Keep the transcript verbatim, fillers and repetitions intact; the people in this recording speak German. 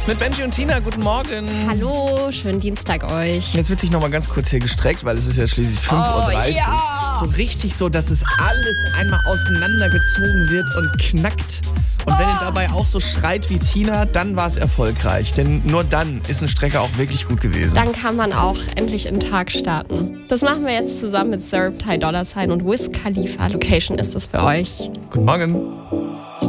mit Benji und Tina. Guten Morgen. Hallo, schönen Dienstag euch. Jetzt wird sich noch mal ganz kurz hier gestreckt, weil es ist ja schließlich fünf Uhr dreißig. Oh, ja. So richtig so, dass es alles einmal auseinandergezogen wird und knackt. Und wenn ihr dabei auch so schreit wie Tina, dann war es erfolgreich. Denn nur dann ist eine Strecke auch wirklich gut gewesen. Dann kann man auch endlich in den Tag starten. Das machen wir jetzt zusammen mit Syrup, Ty Dolla Sign und Wiz Khalifa. Location ist es für euch. Guten Morgen.